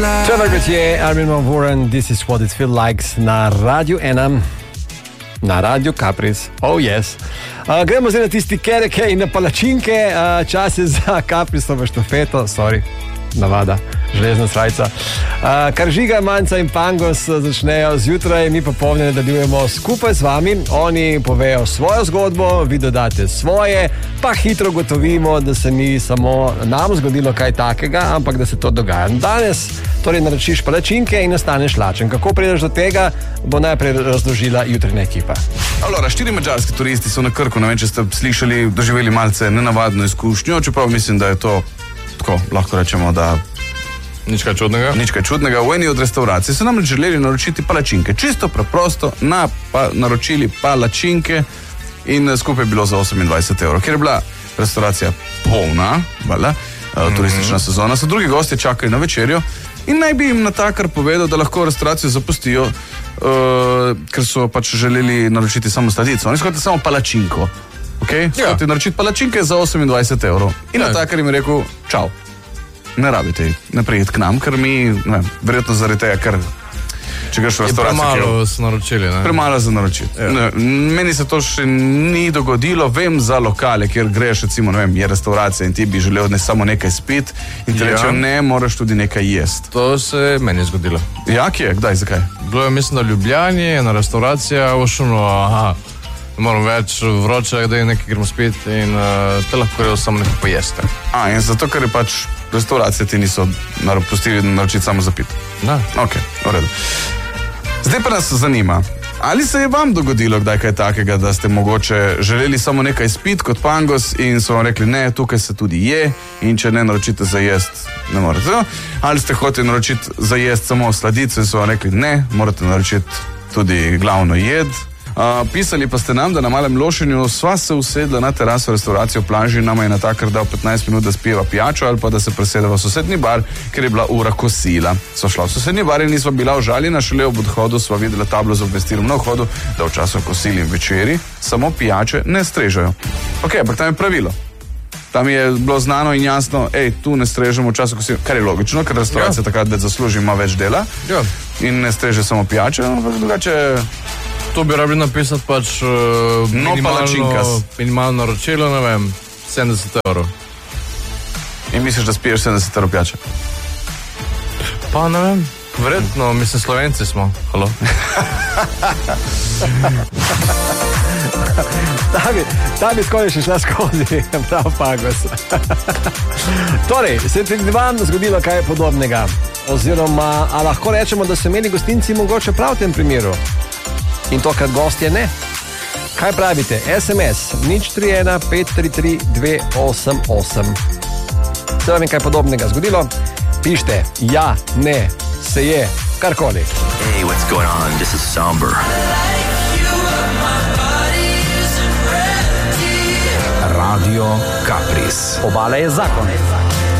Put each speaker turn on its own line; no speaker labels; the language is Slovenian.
Trevor Gautier, Armin van Buuren, This is what it feels like na Radio 1, na Radio Capris. Oh yes. Gremo zdaj na tisti kereke in na palačinke, čas je za Caprisovo štafeto, navada, železna srajca. Karžiga, Manca in Pangos začnejo zjutraj, mi pa popoldne nadaljujemo skupaj z vami. Oni povejo svojo zgodbo, vi dodate svoje, pa hitro gotovimo, da se ni samo nam zgodilo kaj takega, ampak da se to dogaja. Danes torej naročiš palačinke in ostaneš lačen. Kako prideš do tega, bo najprej razložila jutranja ekipa.
Allora, 4 madžarski turisti so na Krku, ne vem, če ste slišali, doživeli malce nenavadno izkušnjo, čeprav mislim, da je to tako, lahko rečemo, da
nič kaj čudnega. V eni od restauracij so namreč želeli naročiti palačinke. Čisto preprosto naročili palačinke in skupaj je bilo za 28 €. Ker je bila restauracija polna, turistična sezona, so drugi gostje čakali na večerjo in naj bi jim natakar povedal, da lahko restauracijo zapustijo, ker so pač želeli naročiti samo sladico. Oni so hoteli samo palačinko. Hoteli naročiti palačinke za 28 €. In natakar jim je rekel, čau. Ne rabite, ne prijeti k nam, ker mi, verjetno zaradi tega, ker če greš v restauracijo...
Premalo so naročili, ne?
Premalo za naročiti. Meni se to še ni dogodilo, vem za lokale, kjer greš, recimo, je restauracija in ti bi želel samo nekaj spiti in ti rečejo, ne, moraš tudi nekaj jesti.
To se meni zgodilo.
Ja, kje? Kdaj? Zakaj?
Bilo je, mislim, da v Ljubljani, ena restauracija, ne moram več, vroče, da je nekaj gremo spiti in te lahko rejo samo nekaj pojeste.
In zato, ker je pač restauracije ti niso pustili naročiti samo za piti.
Da.
Ok, v redu. Zdaj pa nas zanima, ali se je vam dogodilo kdaj kaj takega, da ste mogoče želeli samo nekaj spiti kot Pangos in so vam rekli, ne, tukaj se tudi je in če ne naročite za jest, ne morete. Ali ste hoteli naročiti za jest samo sladico in so vam rekli, ne, morate naročiti tudi glavno jed. Pisali pa ste nam, da na Malem Lošinju sva se usedla na teraso restauracijo v Plaži, nama je natakar dal 15 minut, da spijeva pijačo ali pa da se presedeva v sosednji bar, ker je bila ura kosila. Sva šla v sosednji bar in nisva bila užaljena, šele ob odhodu sva videla tablo z obvestilom na vhodu, da v času kosil in večeri samo pijače ne strežejo. Ampak tam je pravilo. Tam je bilo znano in jasno, tu ne strežemo v času kosil, kar je logično, ker restauracija takrat, da zasluži, ima več dela in ne streže samo pijače, ampak drugače...
To bi rabili napisati pač minimalno naročilo, 70 €.
In misliš, da spiješ 70 € pijače?
Pa ne vem, verjetno, mislim, Slovenci smo. Halo?
Ta bi skoraj še šla skozi, prav Pangos. Torej, se ti vam zgodilo kaj podobnega? Oziroma, a lahko rečemo, da so imeli gostinci mogoče prav v tem primeru? In tokrat gostje ne. Kaj pravite? SMS 031 533 288. Se vam je kaj podobnega zgodilo? Pišite ja, ne, se je, karkoli.
Hey, what's going on? This is Somber. Radio Capris.
Obala je zakon.